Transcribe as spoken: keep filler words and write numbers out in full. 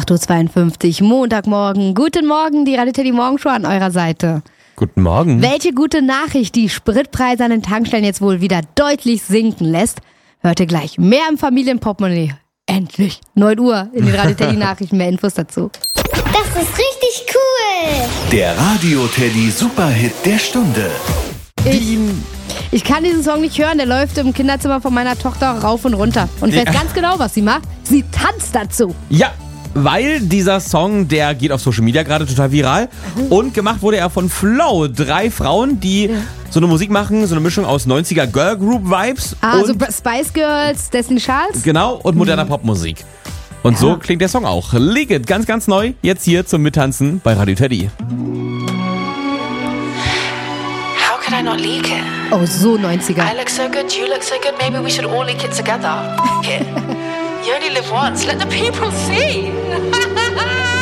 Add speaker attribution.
Speaker 1: acht Uhr zweiundfünfzig, Montagmorgen. Guten Morgen, die Radio Teddy Morgenshow an eurer Seite.
Speaker 2: Guten Morgen.
Speaker 1: Welche gute Nachricht die Spritpreise an den Tankstellen jetzt wohl wieder deutlich sinken lässt, hört ihr gleich. Mehr im Familienportemonnaie. Endlich. neun Uhr in den Radio Teddy Nachrichten. Mehr Infos dazu.
Speaker 3: Das ist richtig cool.
Speaker 4: Der Radio Teddy Superhit der Stunde.
Speaker 1: Ich, ich kann diesen Song nicht hören, der läuft im Kinderzimmer von meiner Tochter rauf und runter. Und ich weiß
Speaker 2: Ja.
Speaker 1: ganz genau, was sie macht. Sie tanzt dazu.
Speaker 2: Ja, weil dieser Song, der geht auf Social Media gerade total viral. Und gemacht wurde er von Flow. Drei Frauen, die so eine Musik machen, so eine Mischung aus neunziger Girl Group Vibes.
Speaker 1: Ah, so
Speaker 2: und,
Speaker 1: Spice Girls, Destiny Charles.
Speaker 2: genau, und moderner Popmusik. Und
Speaker 1: Ja.
Speaker 2: so klingt der Song auch. Leak It, ganz, ganz neu, jetzt hier zum Mittanzen bei Radio Teddy.
Speaker 5: How could I not leak it?
Speaker 1: Oh, so neunziger.
Speaker 5: I look so good, you look so good, maybe we should all leak it together. Here. You only live once, let the people see.